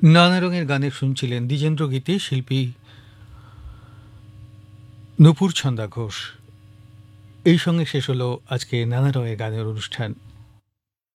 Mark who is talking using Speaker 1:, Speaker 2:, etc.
Speaker 1: নানা রঙের গানে শুনছিলেন দ্বিজেন্দ্র গীতে শিল্পী নূপুর ছন্দা ঘোষ। এই সঙ্গে শেষ হলো আজকে নানা রঙের গানের অনুষ্ঠান।